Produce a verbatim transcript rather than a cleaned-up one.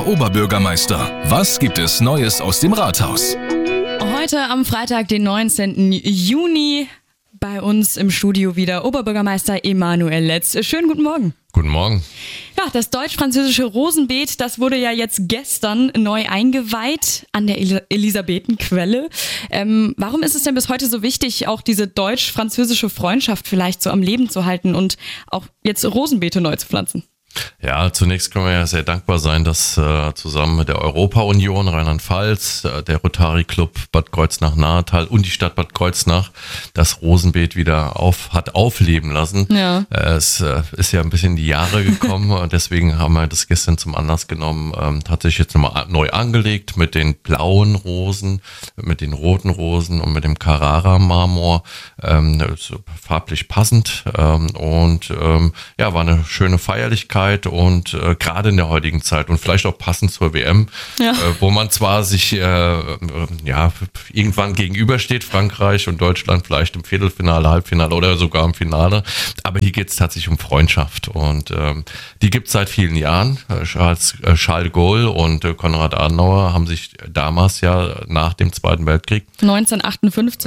Oberbürgermeister. Was gibt es Neues aus dem Rathaus? Heute am Freitag, den neunzehnten Juni, bei uns im Studio wieder Oberbürgermeister Emanuel Letz. Schönen guten Morgen. Guten Morgen. Ja, das deutsch-französische Rosenbeet, das wurde ja jetzt gestern neu eingeweiht an der El- Elisabethenquelle. Ähm, warum ist es denn bis heute so wichtig, auch diese deutsch-französische Freundschaft vielleicht so am Leben zu halten und auch jetzt Rosenbeete neu zu pflanzen? Ja, zunächst können wir ja sehr dankbar sein, dass äh, zusammen mit der Europa-Union Rheinland-Pfalz, äh, der Rotary Club Bad Kreuznach-Nahetal und die Stadt Bad Kreuznach das Rosenbeet wieder auf hat aufleben lassen. Ja. Äh, es äh, ist ja ein bisschen in die Jahre gekommen und deswegen haben wir das gestern zum Anlass genommen, ähm, hat sich jetzt nochmal neu angelegt mit den blauen Rosen, mit den roten Rosen und mit dem Carrara-Marmor, ähm, so farblich passend ähm, und ähm, ja, war eine schöne Feierlichkeit. Und äh, gerade in der heutigen Zeit und vielleicht auch passend zur W M, ja. äh, wo man zwar sich äh, äh, ja irgendwann gegenübersteht, Frankreich und Deutschland vielleicht im Viertelfinale, Halbfinale oder sogar im Finale, aber hier geht es tatsächlich um Freundschaft und ähm, die gibt es seit vielen Jahren. Charles, äh, Charles de Gaulle und äh, Konrad Adenauer haben sich damals ja nach dem Zweiten Weltkrieg neunzehnhundertachtundfünfzig